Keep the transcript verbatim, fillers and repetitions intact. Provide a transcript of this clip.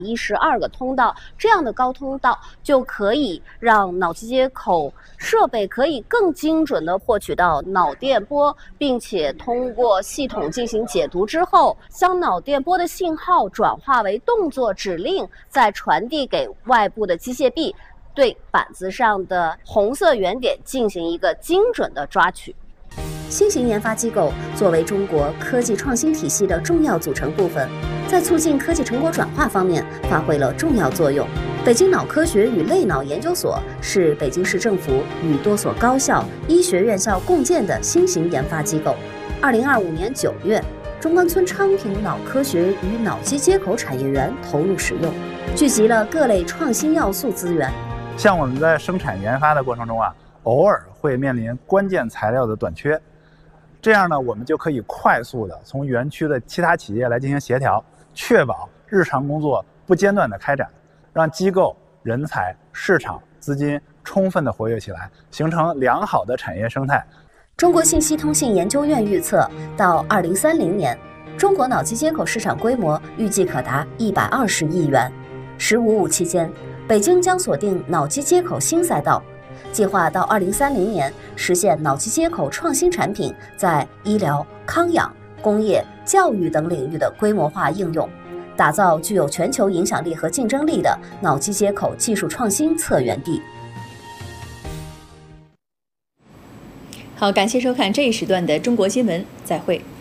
一十二个通道，这样的高通道就可以让脑机接口设备可以更精准地获取到脑电波，并且通过系统进行解读之后，将脑电波的信号转化为动作指令，再传递给外部的机械臂，对板子上的红色圆点进行一个精准的抓取。 新型研发机构作为中国科技创新体系的重要组成部分，在促进科技成果转化方面发挥了重要作用。北京脑科学与类脑研究所是北京市政府与多所高校、医学院校共建的新型研发机构。二零二五年九月，中关村昌平脑科学与脑机接口产业园投入使用，聚集了各类创新要素资源。 像我们在生产研发的过程中啊，偶尔会面临关键材料的短缺。这样呢，我们就可以快速的从园区的其他企业来进行协调，确保日常工作不间断的开展，让机构、人才、市场、资金充分的活跃起来，形成良好的产业生态。 中国信息通信研究院预测，到二零三零年，中国脑机接口市场规模预计可达一百二十亿元。“十五五”期间，北京将锁定脑机接口新赛道。计划到二零三零年实现脑机接口创新产品在医疗、康养、工业、教育等领域的规模化应用，打造具有全球影响力和竞争力的脑机接口技术创新策源地。 好，感谢收看这一时段的中国新闻，再会。